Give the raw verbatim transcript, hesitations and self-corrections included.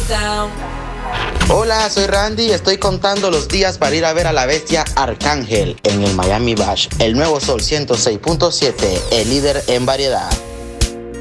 Hola, soy Randy y estoy contando los días para ir a ver a la bestia Arcángel en el Miami Bash. El nuevo Sol ciento seis punto siete, el líder en variedad.